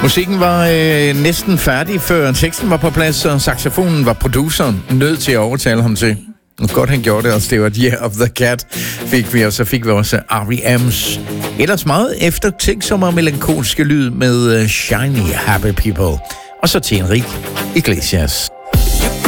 Musikken var næsten færdig, før teksten var på plads, og saxofonen var produceren nødt til at overtale ham til. Godt han gjorde det, og det var Year of the Cat fik vi, og så fik vi også R.E.M's ellers meget eftertænksomme og melankolske lyd med Shiny Happy People. Og så til Enrique Iglesias.